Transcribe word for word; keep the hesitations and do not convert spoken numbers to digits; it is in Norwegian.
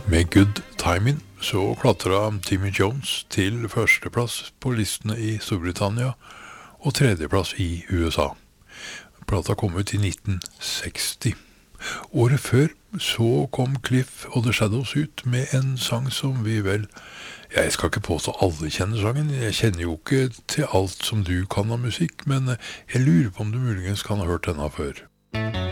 Med good timing så klatret Timmy Jones til førsteplass på listene i Storbritannia og tredjeplass i U S A. Plata kom ut i nitten seksti. Året før så kom Cliff og The Shadows ut med en sang som vi vel, jeg skal ikke påstå alle kjenner sangen, jeg kjenner jo ikke til alt som du kan av musikk, men jeg lurer på om du muligens kan ha hørt denne før.